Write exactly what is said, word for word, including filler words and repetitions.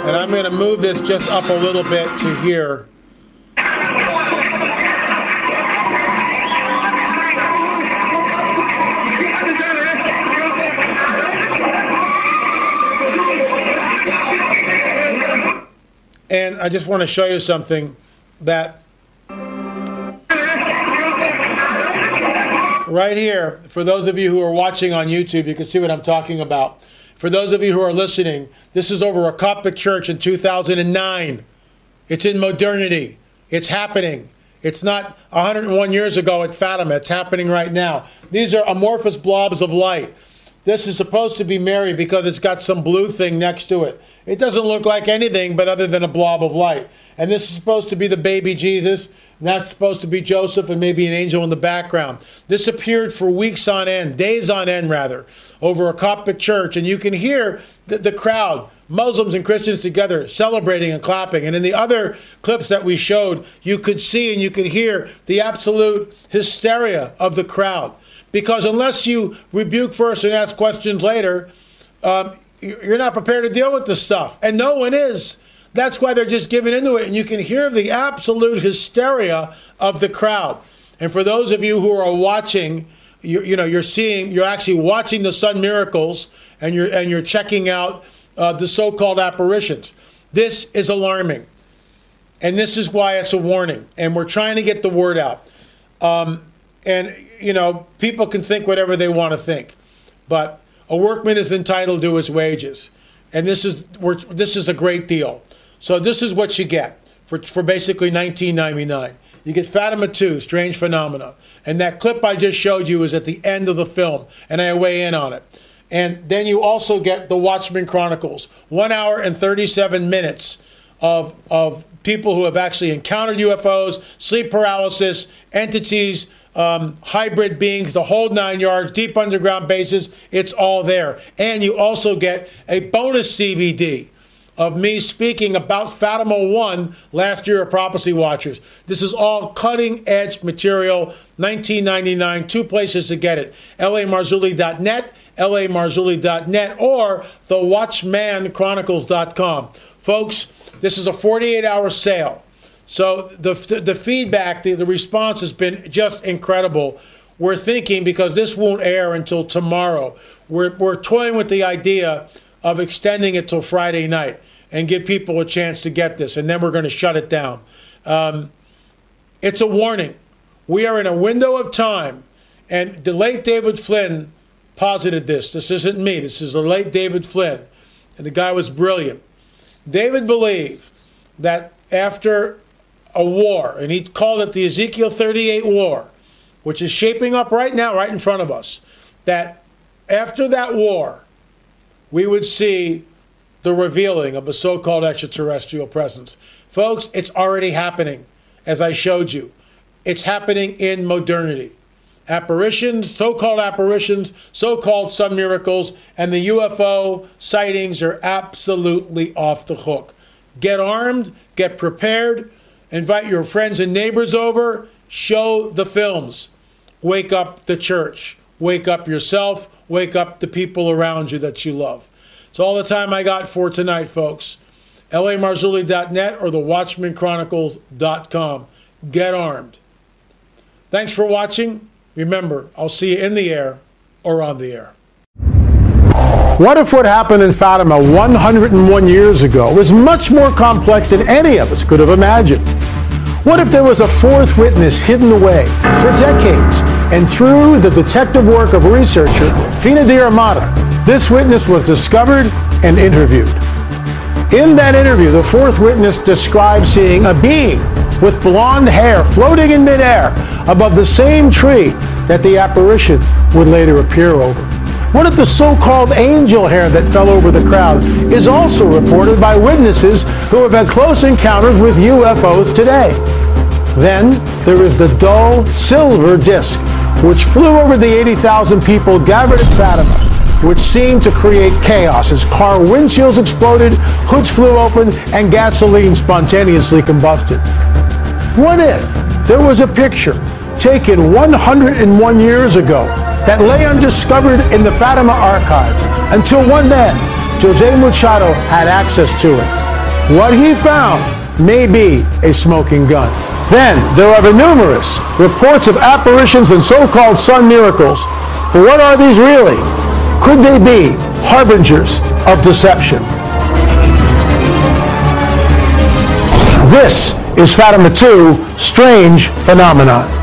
And I'm going to move this just up a little bit to here. And I just want to show you something that right here, for those of you who are watching on YouTube, you can see what I'm talking about. For those of you who are listening, this is over a Coptic church in two thousand nine. It's in modernity. It's happening. It's not one hundred one years ago at Fatima. It's happening right now. These are amorphous blobs of light. This is supposed to be Mary because it's got some blue thing next to it. It doesn't look like anything but other than a blob of light. And this is supposed to be the baby Jesus. And that's supposed to be Joseph and maybe an angel in the background. This appeared for weeks on end, days on end rather, over a Coptic church. And you can hear the, the crowd, Muslims and Christians together, celebrating and clapping. And in the other clips that we showed, you could see and you could hear the absolute hysteria of the crowd. Because unless you rebuke first and ask questions later, um, you're not prepared to deal with this stuff. And no one is. That's why they're just giving into it. And you can hear the absolute hysteria of the crowd. And for those of you who are watching, you, you know, you're seeing, you're actually watching the sun miracles and you're, and you're checking out uh, the so-called apparitions. This is alarming. And this is why it's a warning. And we're trying to get the word out. Um, and, you know, people can think whatever they want to think. But a workman is entitled to his wages. And this is we're, this is a great deal. So this is what you get for, for basically nineteen ninety-nine. You get Fatima two, Strange Phenomena. And that clip I just showed you is at the end of the film. And I weigh in on it. And then you also get the Watchmen Chronicles. One hour and thirty-seven minutes of, of people who have actually encountered U F Os, sleep paralysis, entities, Um, hybrid beings, the whole nine yards, deep underground bases. It's all there. And you also get a bonus D V D of me speaking about Fatima one last year at Prophecy Watchers. This is all cutting edge material, nineteen ninety-nine, two places to get it. L A Marzulli dot net, L A Marzulli dot net, or the watchman chronicles dot com. Folks, this is a forty-eight hour sale. So the the feedback, the, the response has been just incredible. We're thinking, because this won't air until tomorrow, we're, we're toying with the idea of extending it till Friday night and give people a chance to get this, and then we're going to shut it down. Um, it's a warning. We are in a window of time, and the late David Flynn posited this. This isn't me. This is the late David Flynn, and the guy was brilliant. David believed that after a war, and he called it the Ezekiel thirty-eight war, which is shaping up right now, right in front of us, that after that war, we would see the revealing of a so-called extraterrestrial presence. Folks, it's already happening, as I showed you. It's happening in modernity. Apparitions, so-called apparitions, so-called sun miracles, and the U F O sightings are absolutely off the hook. Get armed, get prepared, invite your friends and neighbors over, show the films. Wake up the church. Wake up yourself. Wake up the people around you that you love. It's all the time I got for tonight, folks. L A Marzulli dot net or the watchman chronicles dot com. Get armed. Thanks for watching. Remember, I'll see you in the air or on the air. What if what happened in Fatima one hundred one years ago was much more complex than any of us could have imagined? What if there was a fourth witness hidden away for decades, and through the detective work of researcher Fina Diarmata, this witness was discovered and interviewed? In that interview, the fourth witness described seeing a being with blonde hair floating in midair above the same tree that the apparition would later appear over. What if the so-called angel hair that fell over the crowd is also reported by witnesses who have had close encounters with U F Os today? Then there is the dull silver disc, which flew over the eighty thousand people gathered at Fatima, which seemed to create chaos as car windshields exploded, hoods flew open, and gasoline spontaneously combusted. What if there was a picture taken one hundred one years ago that lay undiscovered in the Fatima archives until one man, Jose Machado, had access to it? What he found may be a smoking gun. Then there are the numerous reports of apparitions and so-called sun miracles. But what are these really? Could they be harbingers of deception? This is Fatima two, Strange Phenomenon.